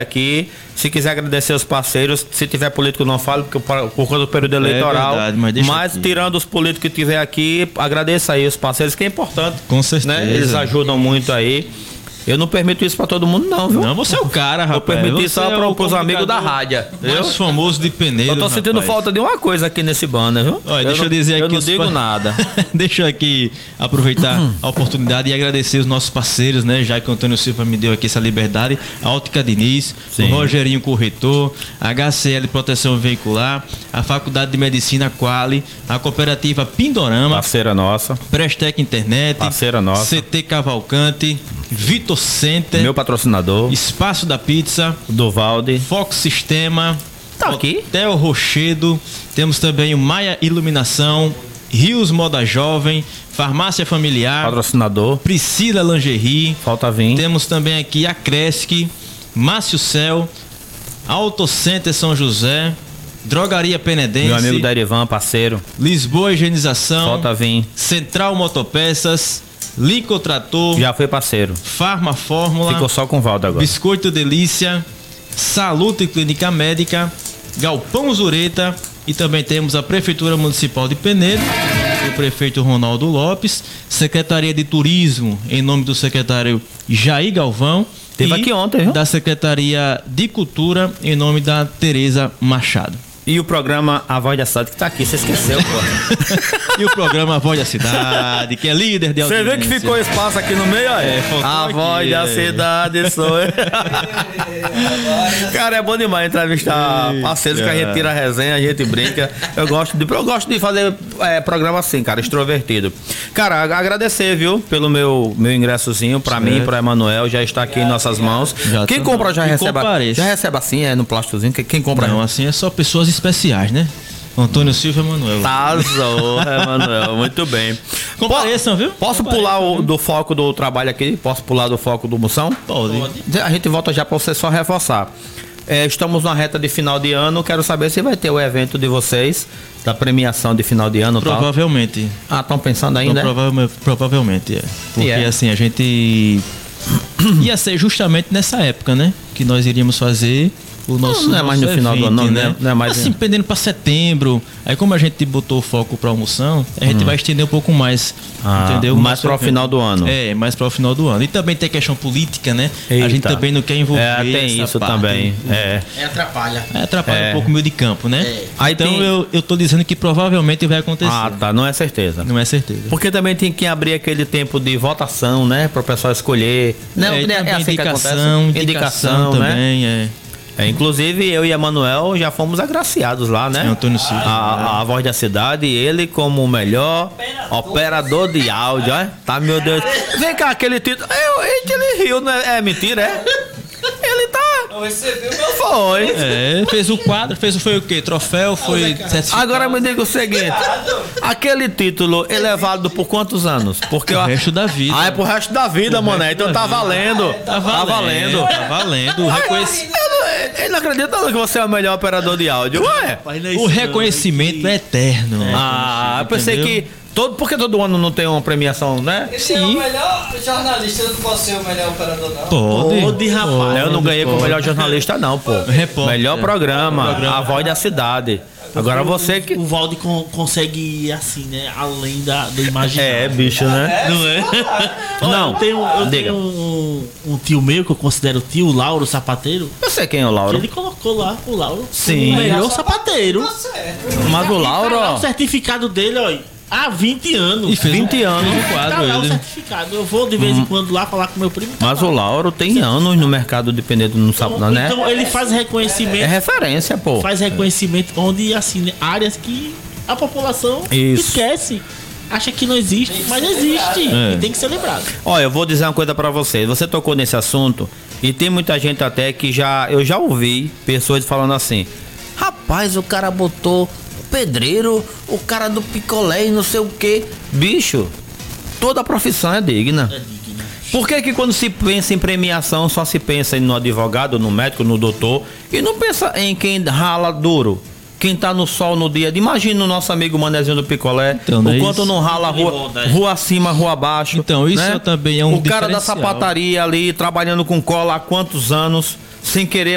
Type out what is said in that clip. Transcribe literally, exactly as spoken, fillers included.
aqui, se quiser agradecer os parceiros, se tiver político não falo, porque por conta do período eleitoral, é verdade, mas, mas tirando os políticos que tiver aqui, agradeça aí os parceiros, que é importante. Com certeza. Né? Eles ajudam muito aí. Eu não permito isso pra todo mundo, não, viu? Não, você é o cara, rapaz. Eu permiti só é para os amigos da rádio. Mais famoso de Penedo. Eu tô sentindo rapaz. falta de uma coisa aqui nesse banner, viu? Olha, eu deixa não, eu dizer aqui. Eu não digo pa... nada. Deixa eu aqui aproveitar a oportunidade e agradecer os nossos parceiros, né? Já que o Antônio Silva me deu aqui essa liberdade. A Ótica Diniz, Sim. o Rogerinho Corretor, a H C L Proteção Veicular, a Faculdade de Medicina Quali, a Cooperativa Pindorama. Parceira nossa. Prestec Internet. Parceira nossa. C T Cavalcante. Vitor Center. Meu patrocinador. Espaço da Pizza. Do Valde. Foco Sistema. Tá aqui. Hotel Rochedo. Temos também o Maia Iluminação. Rios Moda Jovem. Farmácia Familiar. Patrocinador. Priscila Lingerie. Falta vir. Temos também aqui a Cresc. Márcio Cel. Auto Center São José. Drogaria Penedense. Meu amigo Derivan, parceiro. Lisboa Higienização. Falta vir. Central Motopeças. Lico Trator. Já foi parceiro. Farma Fórmula. Ficou só com o Valdo agora. Biscoito Delícia. Saluto e Clínica Médica. Galpão Zureta. E também temos a Prefeitura Municipal de Penedo. O prefeito Ronaldo Lopes. Secretaria de Turismo, em nome do secretário Jair Galvão. Teve aqui ontem, viu? Da Secretaria de Cultura, em nome da Tereza Machado. E o programa A Voz da Cidade, que tá aqui, você esqueceu, pô. E o programa A Voz da Cidade, que é líder de audiência. Você vê que ficou espaço aqui no meio aí. É, A aqui, Voz da é. Cidade sou eu. Cara, é bom demais entrevistar parceiros que a gente tira a resenha, a gente brinca. Eu gosto de, eu gosto de fazer é, programa assim, cara, extrovertido. Cara, agradecer, viu, pelo meu, meu ingressozinho pra certo. mim, pro Emanuel, já está aqui em nossas mãos. Já quem compra já recebe, já recebe assim, é no plásticozinho. Quem compra não, assim é só pessoas especiais, né? Antônio Silva e Emanuel. Tazou, Emanuel, muito bem. Compareçam, viu? Posso pular o, do foco do trabalho aqui? Posso pular do foco do Moção? Pode. A gente volta já para você só reforçar. É, estamos na reta de final de ano. Quero saber se vai ter o evento de vocês, da premiação de final de ano. Provavelmente. Tal. Ah, estão pensando ainda? Então, prova provavelmente, é. Porque é. assim, a gente ia ser justamente nessa época, né? Que nós iríamos fazer o nosso. Não, não é mais no evento, final do ano, não, né? Não é mais assim, pendendo para setembro. Aí, como a gente botou o foco para almoção, a gente hum. vai estender um pouco mais. Ah, entendeu? Mais para o final do ano. É, mais para o final do ano. E também tem questão política, né? Eita. A gente também não quer envolver. É, tem isso parte. também. É. É atrapalha. É, atrapalha é. um pouco o meio de campo, né? É. Aí então tem... eu, eu tô dizendo que provavelmente vai acontecer. Ah, tá. Não é certeza. Não é certeza. Porque também tem que abrir aquele tempo de votação, né? Para o pessoal escolher. Não, é, é, é assim indicação, que acontece. Indicação, indicação também, né? é. É, inclusive eu e Emanuel já fomos agraciados lá, né? Sim, Antônio Silva. A, a Voz da Cidade, ele como o melhor operador, operador de áudio, ó. Tá, meu Deus. Vem cá, aquele título. Eu, ele riu, né? É mentira, é? Ele tá. Eu recebi o meu. Foi. É, fez o quadro, fez foi o quê? Troféu, foi certificado. Agora me diga o seguinte: aquele título, ele é válido por quantos anos? Porque o resto da vida. Ah, é pro resto da vida, mané. Então tá valendo. Tá valendo. Tá valendo. Tá valendo. O reconhecimento. Ele não acredita que você é o melhor operador de áudio. Ué? O reconhecimento é eterno. Ah, eu pensei que. Todo, porque todo ano não tem uma premiação, né? Sim. É o melhor jornalista, eu não posso ser o melhor operador, não. Pode. Pode, rapaz. Pode, eu não ganhei como melhor jornalista, não, pô. Repórter. Melhor programa, programa, A Voz da Cidade. Agora você que. O Valde con consegue ir assim, né? Além da, do imaginário. É, bicho, né? Não é? Olha, Não. Eu tenho, eu Diga. tenho um, um tio meu que eu considero tio, o Lauro Sapateiro. Eu sei quem é o Lauro. Ele colocou lá o Lauro. Sim. O melhor sapateiro. Mas o Lauro, Tá lá ó. o certificado dele, ó. Há vinte anos. E fez vinte anos no Tá quadro lá o ele. certificado. Eu vou de vez em quando lá falar com meu primo. tá Mas lá. o Lauro tem anos no mercado de Penedo, não sabe, não, né? Então ele faz reconhecimento. É referência, pô. Faz reconhecimento onde, assim, né, áreas que a população Isso. esquece. Acha que não existe, mas existe. É. E tem que ser lembrado. Olha, eu vou dizer uma coisa pra vocês. Você tocou nesse assunto e tem muita gente até que já... Eu já ouvi pessoas falando assim: rapaz, o cara botou o pedreiro, o cara do picolé e não sei o que. Bicho, toda profissão é digna. É digno. Por que que quando se pensa em premiação só se pensa no advogado, no médico, no doutor e não pensa em quem rala duro? Quem tá no sol no dia. Imagina o nosso amigo Manezinho do Picolé. Então, o não é quanto isso? não rala rua, rua acima, rua abaixo. Então, isso né? também é um O cara da diferencial. sapataria ali, trabalhando com cola há quantos anos, sem querer